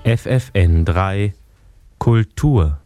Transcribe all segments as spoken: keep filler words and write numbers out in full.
F F N drei Kultur.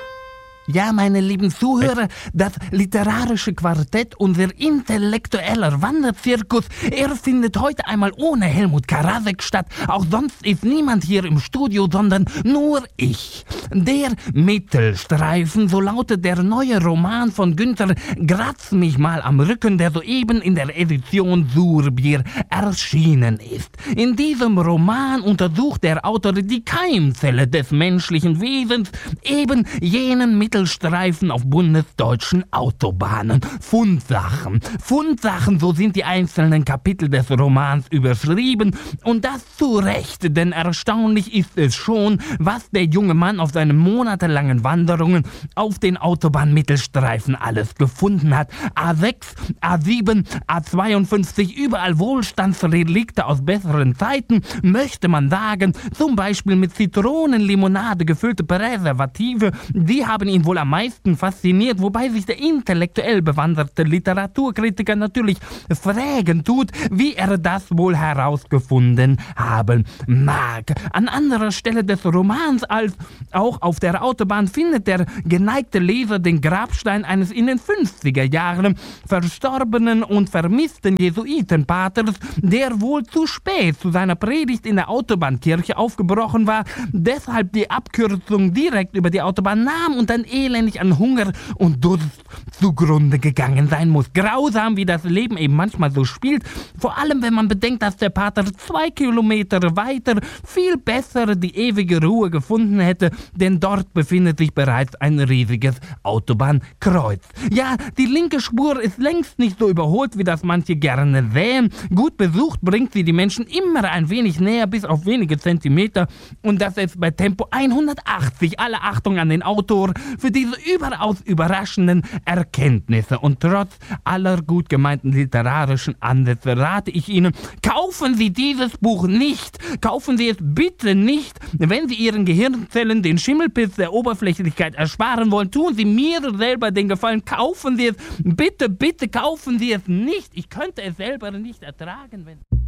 Ja, meine lieben Zuhörer, das literarische Quartett, unser intellektueller Wanderzirkus, er findet heute einmal ohne Helmut Karasek statt. Auch sonst ist niemand hier im Studio, sondern nur ich. Der Mittelstreifen, so lautet der neue Roman von Günter Grass mich mal am Rücken, der soeben in der Edition Surbier erschienen ist. In diesem Roman untersucht der Autor die Keimzelle des menschlichen Wesens, eben jenen Mittelstreifen, Streifen auf bundesdeutschen Autobahnen. Fundsachen. Fundsachen, so sind die einzelnen Kapitel des Romans überschrieben. Und das zu Recht, denn erstaunlich ist es schon, was der junge Mann auf seinen monatelangen Wanderungen auf den Autobahnmittelstreifen alles gefunden hat. A sechs, A sieben, A zweiundfünfzig, überall Wohlstandsrelikte aus besseren Zeiten, möchte man sagen. Zum Beispiel mit Zitronenlimonade gefüllte Präservative, die haben ihn wohl am meisten fasziniert, wobei sich der intellektuell bewanderte Literaturkritiker natürlich fragen tut, wie er das wohl herausgefunden haben mag. An anderer Stelle des Romans als auch auf der Autobahn findet der geneigte Leser den Grabstein eines in den fünfziger Jahren verstorbenen und vermissten Jesuitenpaters, der wohl zu spät zu seiner Predigt in der Autobahnkirche aufgebrochen war, deshalb die Abkürzung direkt über die Autobahn nahm und dann elendig an Hunger und Durst zugrunde gegangen sein muss. Grausam, wie das Leben eben manchmal so spielt, vor allem wenn man bedenkt, dass der Pater zwei Kilometer weiter viel besser die ewige Ruhe gefunden hätte, denn dort befindet sich bereits ein riesiges Autobahnkreuz. Ja, die linke Spur ist längst nicht so überholt, wie das manche gerne sähen. Gut besucht bringt sie die Menschen immer ein wenig näher, bis auf wenige Zentimeter, und das ist bei Tempo hundertachtzig. Alle Achtung an den Autor für diese überaus überraschenden Erkenntnisse. Und trotz aller gut gemeinten literarischen Ansätze rate ich Ihnen, kaufen Sie dieses Buch nicht. Kaufen Sie es bitte nicht. Wenn Sie Ihren Gehirnzellen den Schimmelpilz der Oberflächlichkeit ersparen wollen, tun Sie mir selber den Gefallen. Kaufen Sie es. Bitte, bitte kaufen Sie es nicht. Ich könnte es selber nicht ertragen, wenn...